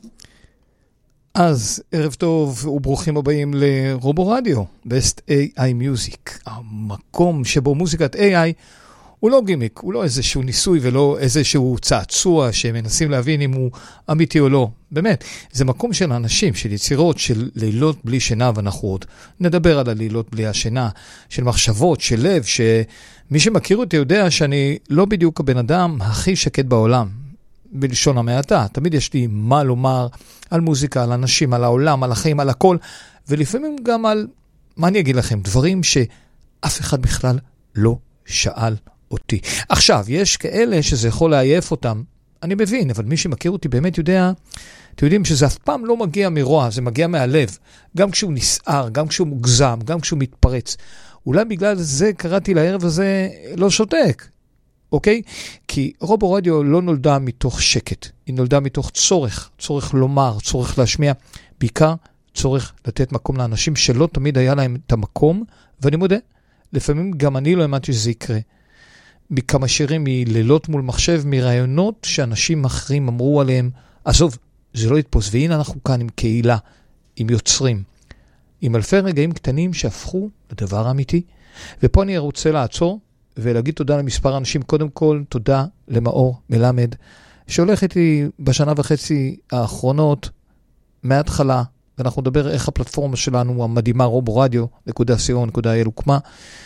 אז ערב טוב וברוכים הבאים לרובו רדיו, Best AI Music, המקום שבו מוזיקת AI הוא לא גימיק, הוא לא איזשהו ניסוי ולא איזשהו צעצוע שמנסים להבין אם הוא אמיתי או לא. באמת, זה מקום של אנשים, של יצירות, של לילות בלי שינה, ואנחנו עוד נדבר על הלילות בלי השינה, של מחשבות, של לב, שמי שמכיר אותי יודע שאני לא בדיוק הבן אדם הכי שקט בעולם, בלשון המעטה. תמיד יש לי מה לומר על מוזיקה, על אנשים, על העולם, על החיים, על הכל, ולפעמים גם על, מה אני אגיד לכם, דברים שאף אחד בכלל לא שאל אותי. עכשיו, יש כאלה שזה יכול לעייף אותם, אני מבין, אבל מי שמכיר אותי באמת יודע, אתם יודעים שזה אף פעם לא מגיע מרוע, זה מגיע מהלב, גם כשהוא נסער, גם כשהוא מוגזם, גם כשהוא מתפרץ. אולי בגלל זה קראתי לערב הזה לא שותק, אוקיי? כי רובו רדיו לא נולדה מתוך שקט, היא נולדה מתוך צורך לומר, צורך להשמיע, בעיקר צורך לתת מקום לאנשים שלא תמיד היה להם את המקום, ואני מודה, לפעמים גם אני לא האמנתי שזה יקרה. מכמה שירים מלילות מול מחשב, מרעיונות שאנשים אחרים אמרו עליהם, עזוב, זה לא יתפוס, והנה אנחנו כאן עם קהילה, עם יוצרים, עם אלפי רגעים קטנים שהפכו לדבר אמיתי. ופה אני רוצה לעצור ולהגיד תודה למספר אנשים. קודם כל, תודה למאור מלמד, שהולך איתי בשנה וחצי האחרונות, מההתחלה, ואנחנו נדבר איך הפלטפורמה שלנו המדהימה, roboradio.co.il הוקמה,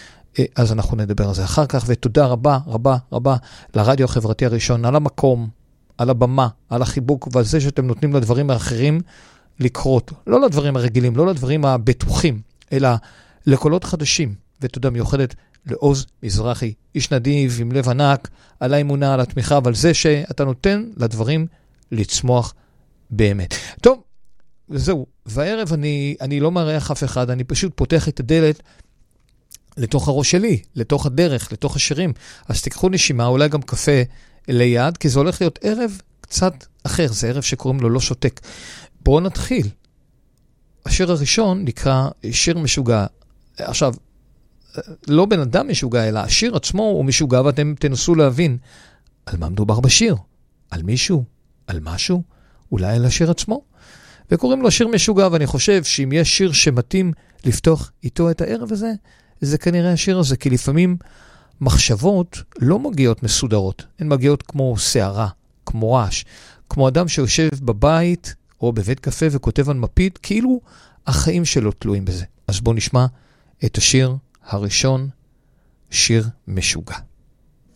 אז אנחנו נדבר על זה אחר כך, ותודה רבה, רבה, רבה לרדיו החברתי הראשון, על המקום, על הבמה, על החיבוק, ועל זה שאתם נותנים לדברים האחרים לקרות, לא לדברים הרגילים, לא לדברים הבטוחים, אלא לקולות חדשים, ותודה מיוחדת לעוז מזרחי, איש נדיב עם לב ענק, על האמונה, על התמיכה, ועל זה שאתה נותן לדברים לצמוח באמת. טוב, וזהו, והערב אני לא מריח אף אחד, אני פשוט פותח את הדלת לתוך הראש שלי, לתוך הדרך, לתוך השירים. אז תיקחו נשימה, אולי גם קפה ליד, כי זה הולך להיות ערב קצת אחר, זה ערב שקוראים לו לא שותק. בואו נתחיל. השיר הראשון נקרא שיר משוגע. עכשיו, לא בן אדם משוגע, אלא השיר עצמו הוא משוגע, ואתם תנסו להבין על מה מדובר בשיר. על מישהו, על משהו, אולי על השיר עצמו. וקוראים לו שיר משוגע, ואני חושב שאם יש שיר שמתאים לפתוח איתו את הערב הזה, זה כנראה השיר הזה, כי לפעמים מחשבות לא מגיעות מסודרות, הן מגיעות כמו שערה, כמו רעש, כמו אדם שיושב בבית או בבית קפה וכותב על מפית, כאילו החיים שלו תלויים בזה. אז בואו נשמע את השיר הראשון, שיר משוגע.